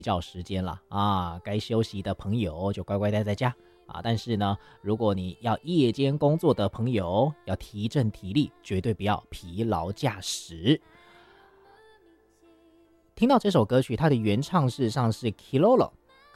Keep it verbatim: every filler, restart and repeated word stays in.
觉时间了啊，该休息的朋友就乖乖待在家啊。但是呢，如果你要夜间工作的朋友，要提振体力，绝对不要疲劳驾驶。听到这首歌曲，它的原唱事实上是 Kilolo